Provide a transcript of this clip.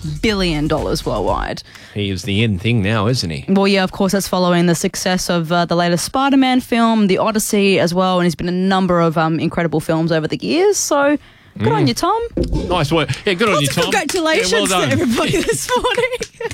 billion worldwide. He is the in thing now, isn't he? Well, yeah, of course, that's following the success of the latest Spider-Man film, The Odyssey, as well, and he's been in a number of incredible films over the years. So, good on you, Tom. Nice work. Yeah, good on you, Tom. Congratulations Yeah, well to done. everybody this morning.